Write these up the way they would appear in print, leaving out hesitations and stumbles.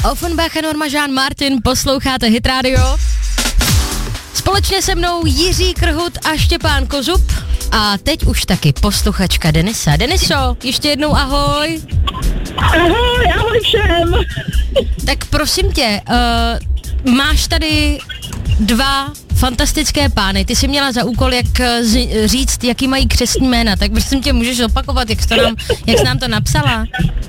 Offenbach a Norma Jean Martin, posloucháte Hit Radio. Společně se mnou Jiří Krhut a Štěpán Kozub. A teď už taky posluchačka Denisa. Deniso, ještě jednou ahoj. Ahoj všem. Tak prosím tě, máš tady dva fantastické pány. Ty jsi měla za úkol, jak říct, jaký mají křestní jména. Tak prosím tě, můžeš opakovat, jak jsi nám to napsala?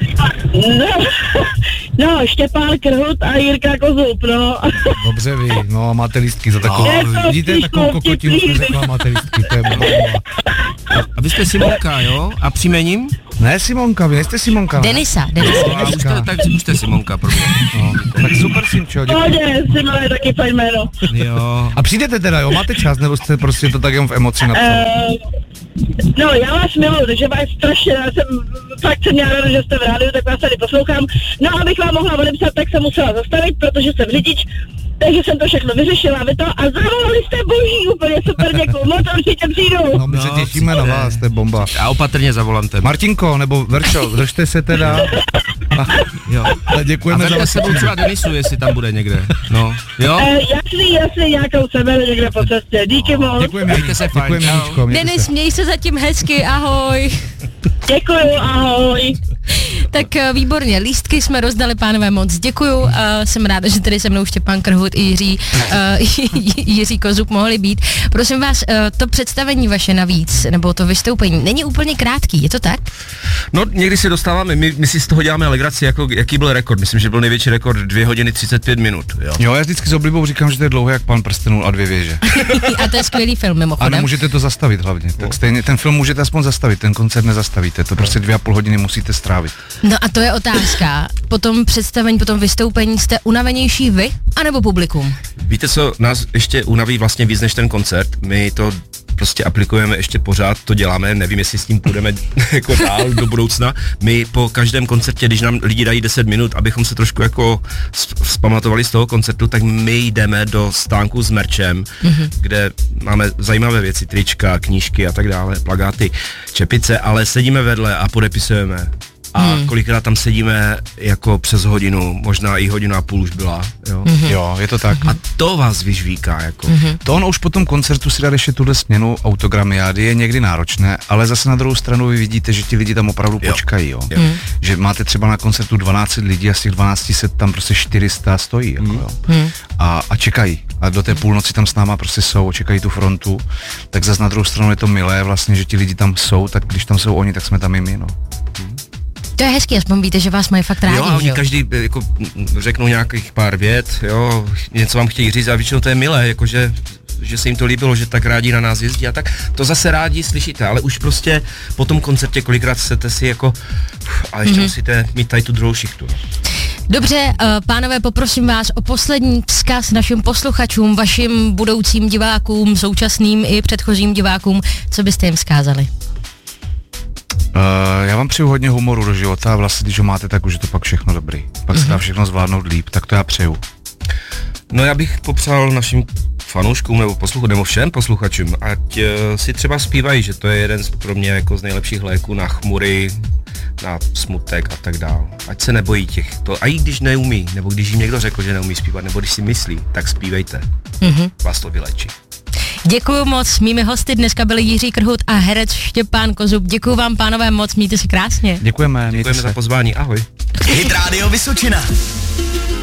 No, Štěpán Krhut a Jirka Kozub, no. Dobře vy, no a máte lístky za takovou, vidíte takovou kokotinu, jsme řekla, máte lístky, to je bomba. A vy jste Simonka, jo? A příjmením? Ne Simonka, vy nejste Simonka. Denisa. Tak už jste Simonka, pro mě. No, tak super, Simčo, děkuji. Pohodě, Simon je taky fajn jméno. Jo. A přijdete teda, jo, máte čas, nebo jste prostě to tak jenom v emoci napsali? No, já vás miluji, takže vás strašně, já jsem měla ráda, že jste v rádiu, tak vás tady poslouchám. No, abych vám mohla odepsat, tak jsem musela zastavit, protože jsem řidič, takže jsem to všechno vyřešila, vy to, a zavolali jste boží, úplně super, děkuju, moc určitě přijdu. No, my se těšíme na vás, to je bomba. Já opatrně zavolám tebe. Martinko, nebo Verčo, držte se teda. Jo. Děkujeme za vás. A sebou třeba Denisu, jestli tam bude někde, no. Jo? Jasný, nějakou sebe někde po cestě, díky moc. Děkujeme, Janičko. Denis, měj se zatím hezky, ahoj. Děkuju, ahoj. Tak výborně, lístky jsme rozdali, pánové, moc děkuju. Jsem ráda, že tady se mnou Štěpán Krhut i Jiří Kozub mohli být. Prosím vás, to představení vaše navíc, nebo to vystoupení, není úplně krátký, je to tak? No, někdy se dostáváme, my si z toho děláme legraci, jako jaký byl rekord. Myslím, že byl největší rekord 2 hodiny 35 minut. Jo, já vždycky s oblibou říkám, že to je dlouhé jak Pán prstenů a 2 věže. A to je skvělý film, mimochodem. A nemůžete to zastavit hlavně. Tak stejně ten film můžete aspoň zastavit, ten koncert nezastavíte, to prostě 2,5 hodiny musíte strávit. No a to je otázka. Po tom představení, po tom vystoupení jste unavenější vy, anebo publikum? Víte co, nás ještě unaví vlastně víc než ten koncert. My to prostě aplikujeme ještě pořád, to děláme, nevím, jestli s tím půjdeme jako dál do budoucna. My po každém koncertě, když nám lidi dají 10 minut, abychom se trošku jako vzpamatovali z toho koncertu, tak my jdeme do stánku s merčem, kde máme zajímavé věci, trička, knížky a tak dále, plakáty, čepice, ale sedíme vedle a podepisujeme. A kolikrát tam sedíme jako přes hodinu, možná i 1,5 hodiny už byla, jo. Jo, je to tak. A to vás vyžvíká, jako. To on už po tom koncertu si dá ještě tuhle směnu autogramiády je někdy náročné, ale zase na druhou stranu vy vidíte, že ti lidi tam opravdu počkají, jo. Že máte třeba na koncertu 12 lidí a z těch 12 se tam prostě 400 stojí, jako, jo. A čekají. A do té půlnoci tam s náma prostě jsou, čekají tu frontu, tak zase na druhou stranu je to milé vlastně, že ti lidi tam jsou, tak když tam jsou oni, tak jsme tam i my, no. To je hezký, aspoň víte, že vás mají fakt rádi, jo, a oni každý jako řeknou nějakých pár vět, jo, něco vám chtějí říct a většinou to je milé, jakože že se jim to líbilo, že tak rádi na nás jezdí a tak, to zase rádi slyšíte, ale už prostě po tom koncertě kolikrát chcete si jako, a ještě musíte mít tady tu druhou šichtu. Dobře, pánové, poprosím vás o poslední vzkaz našim posluchačům, vašim budoucím divákům, současným i předchozím divákům, co byste jim vzkázali? Já vám přeju hodně humoru do života a vlastně, když ho máte, tak už je to pak všechno dobrý. Pak se dá všechno zvládnout líp, tak to já přeju. No já bych popřál našim fanouškům nebo všem posluchačům, ať si třeba zpívají, že to je jeden pro mě jako z nejlepších léků na chmury, na smutek a tak dál. Ať se nebojí těchto, a i když neumí, nebo když jim někdo řekl, že neumí zpívat, nebo když si myslí, tak zpívejte. Vás to vylečí. Děkuju moc, mými hosty dneska byli Jiří Krhut a herec Štěpán Kozub. Děkuju vám, pánové, moc, mějte se krásně. Děkujeme za pozvání, ahoj. Hit Radio Vysočina.